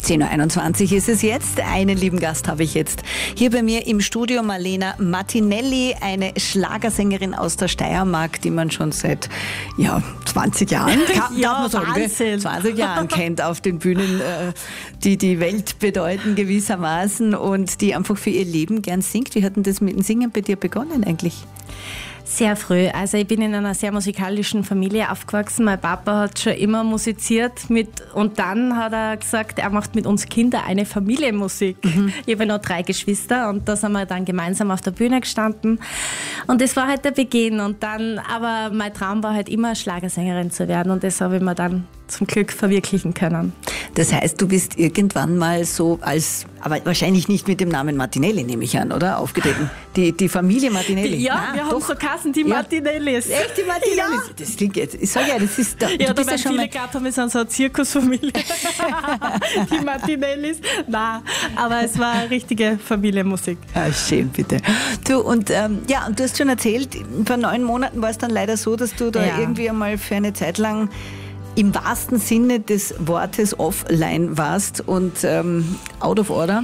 10.21 Uhr ist es jetzt. Einen lieben Gast habe ich jetzt hier bei mir im Studio, Marlena Martinelli, eine Schlagersängerin aus der Steiermark, die man schon seit 20 Jahren, ja, Wahnsinn. 20 Jahren kennt auf den Bühnen, die die Welt bedeuten gewissermaßen und die einfach für ihr Leben gern singt. Wie hat denn das mit dem Singen bei dir begonnen eigentlich? Sehr früh. Also ich bin in einer sehr musikalischen Familie aufgewachsen. Mein Papa hat schon immer musiziert und dann hat er gesagt, er macht mit uns Kindern eine Familienmusik. Ich habe noch 3 Geschwister und da sind wir dann gemeinsam auf der Bühne gestanden. Und das war halt der Beginn. Und dann, aber mein Traum war halt immer, Schlagersängerin zu werden und das habe ich mir dann zum Glück verwirklichen können. Das heißt, du bist irgendwann mal so aber wahrscheinlich nicht mit dem Namen Martinelli, nehme ich an, oder? Aufgetreten. Die Familie Martinelli. Wir haben so Kassen, die Martinellis. Echt, die Martinellis? Ja. Das klingt jetzt, ich sage ja, das ist... Da werden viele gehabt haben, wir sind so eine Zirkusfamilie. Die Martinellis. Nein, aber es war eine richtige Familienmusik. Ah, schön, bitte. Du, und du hast schon erzählt, vor 9 Monaten war es dann leider so, dass du da irgendwie einmal für eine Zeit lang im wahrsten Sinne des Wortes offline warst und out of order.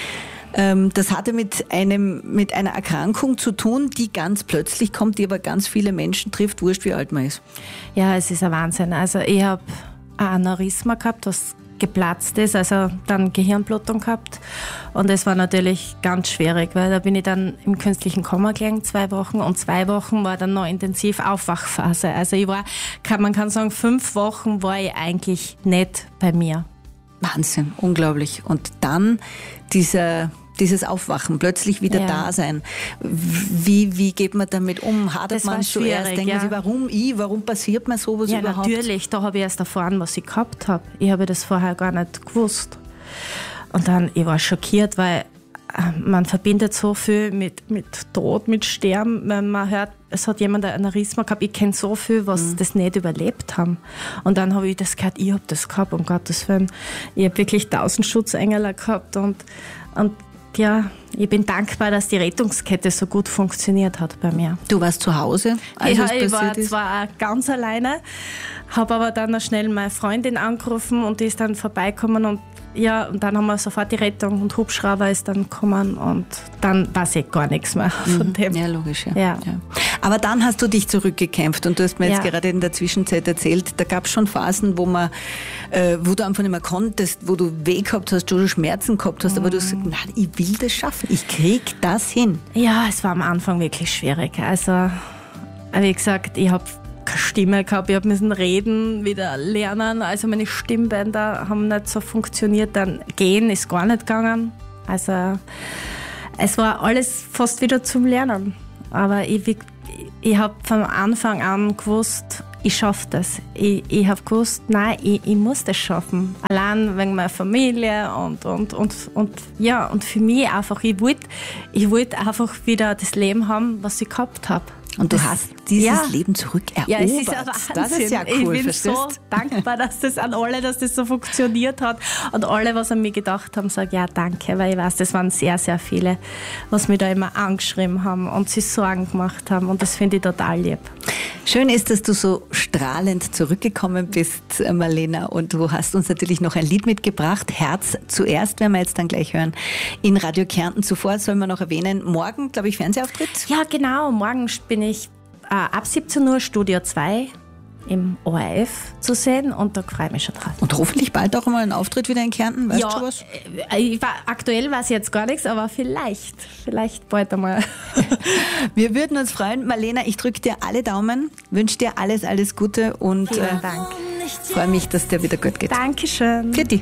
Das hatte mit einer Erkrankung zu tun, die ganz plötzlich kommt, die aber ganz viele Menschen trifft, wurscht wie alt man ist. Ja, es ist ein Wahnsinn. Also ich habe ein Aneurysma gehabt, was geplatzt ist, also dann Gehirnblutung gehabt und es war natürlich ganz schwierig, weil da bin ich dann im künstlichen Koma gelegen 2 Wochen und 2 Wochen war dann noch intensiv Aufwachphase. Also man kann sagen, 5 Wochen war ich eigentlich nicht bei mir. Wahnsinn, unglaublich. Und dann dieses Aufwachen, plötzlich wieder da sein. Wie geht man damit um? Hadert man zuerst? Denkt man sich, warum passiert mir sowas überhaupt? Ja, natürlich. Da habe ich erst erfahren, was ich gehabt habe. Ich habe das vorher gar nicht gewusst. Und dann, ich war schockiert, weil man verbindet so viel mit Tod, mit Sterben. Wenn man hört, es hat jemand ein Aneurysma gehabt. Ich kenne so viel, was das nicht überlebt haben. Und dann habe ich das gehört, ich habe das gehabt, um Gottes Willen. Ich habe wirklich 1000 Schutzengel gehabt und ja, ich bin dankbar, dass die Rettungskette so gut funktioniert hat bei mir. Du warst zu Hause, als es passiert ist? Ich war zwar ganz alleine, habe aber dann noch schnell meine Freundin angerufen und die ist dann vorbeigekommen und dann haben wir sofort die Rettung und Hubschrauber ist dann gekommen und dann weiß ich gar nichts mehr von dem. Ja, logisch. Ja. Aber dann hast du dich zurückgekämpft und du hast mir jetzt gerade in der Zwischenzeit erzählt, da gab es schon Phasen, wo du einfach nicht mehr konntest, wo du weh gehabt hast, wo du Schmerzen gehabt hast, aber du hast gesagt, nein, ich will das schaffen, ich krieg das hin. Ja, es war am Anfang wirklich schwierig. Also, wie gesagt, ich habe keine Stimme gehabt, ich musste reden, wieder lernen, also meine Stimmbänder haben nicht so funktioniert, dann gehen ist gar nicht gegangen, also es war alles fast wieder zum Lernen, aber ich habe von Anfang an gewusst, ich schaffe das. Ich habe gewusst, nein, ich muss das schaffen. Allein wegen meiner Familie und für mich einfach, ich wollte einfach wieder das Leben haben, was ich gehabt habe. Und du hast dieses Leben zurückerobert. Ja, es ist ein Wahnsinn. Das ist ja cool, ich bin so dankbar, dass das so funktioniert hat. Und alle, was an mich gedacht haben, sagen, ja, danke, weil ich weiß, das waren sehr, sehr viele, was mich da immer angeschrieben haben und sich Sorgen gemacht haben. Und das finde ich total lieb. Schön ist, dass du so strahlend zurückgekommen bist, Marlena. Und du hast uns natürlich noch ein Lied mitgebracht. Herz zuerst, werden wir jetzt dann gleich hören, in Radio Kärnten. Zuvor sollen wir noch erwähnen, morgen, glaube ich, Fernsehauftritt. Ja, genau. Morgen bin ich ab 17 Uhr Studio 2 im ORF zu sehen und da freue ich mich schon drauf. Und hoffentlich bald auch mal ein Auftritt wieder in Kärnten, weißt du schon was? Aktuell weiß ich jetzt gar nichts, aber vielleicht bald einmal. Wir würden uns freuen. Marlena, ich drücke dir alle Daumen, wünsche dir alles Gute und vielen Dank. Freue mich, dass dir wieder gut geht. Dankeschön. Für dich.